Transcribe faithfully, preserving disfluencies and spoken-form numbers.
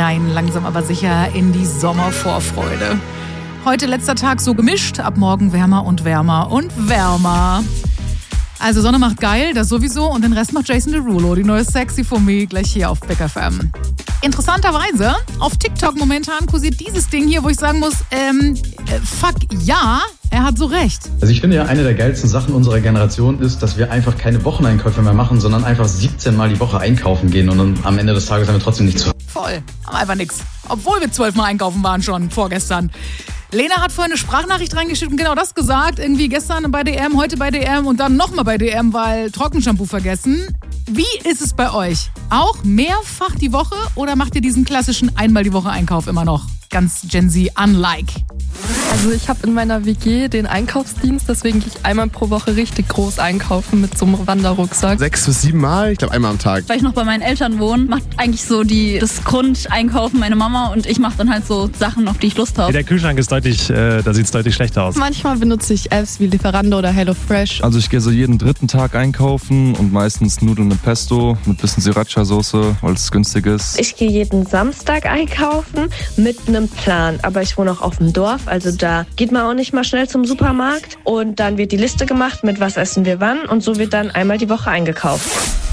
rein, langsam aber sicher in die Sommervorfreude. Heute letzter Tag so gemischt, ab morgen wärmer und wärmer und wärmer. Also Sonne macht geil, das sowieso, und den Rest macht Jason Derulo, die neue Sexy for Me, gleich hier auf Big F M. Interessanterweise, auf TikTok momentan kursiert dieses Ding hier, wo ich sagen muss, ähm, äh, fuck ja, er hat so recht. Also ich finde ja, eine der geilsten Sachen unserer Generation ist, dass wir einfach keine Wocheneinkäufe mehr machen, sondern einfach siebzehn Mal die Woche einkaufen gehen und dann am Ende des Tages haben wir trotzdem nichts. Voll, haben einfach nichts. Obwohl wir zwölf Mal einkaufen waren schon, vorgestern. Lena hat vorhin eine Sprachnachricht reingeschickt und genau das gesagt. Irgendwie gestern bei D M, heute bei D M und dann nochmal bei D M, weil Trockenshampoo vergessen. Wie ist es bei euch? Auch mehrfach die Woche oder macht ihr diesen klassischen einmal die Woche Einkauf immer noch? Ganz Gen Z-unlike. Also ich habe in meiner W G den Einkaufsdienst, deswegen gehe ich einmal pro Woche richtig groß einkaufen mit so einem Wanderrucksack. Sechs bis sieben Mal, ich glaube einmal am Tag. Weil ich noch bei meinen Eltern wohne, macht eigentlich so die, das Grundeinkaufen meine Mama und ich mache dann halt so Sachen, auf die ich Lust habe. Der Kühlschrank ist deutlich, äh, da sieht es deutlich schlechter aus. Manchmal benutze ich Apps wie Lieferando oder HelloFresh. Also ich gehe so jeden dritten Tag einkaufen und meistens Nudeln mit Pesto, mit bisschen Sriracha-Soße, weil es günstig ist. Ich gehe jeden Samstag einkaufen mit einem Plan, aber ich wohne auch auf dem Dorf, also da geht man auch nicht mal schnell zum Supermarkt und dann wird die Liste gemacht, mit was essen wir wann und so wird dann einmal die Woche eingekauft.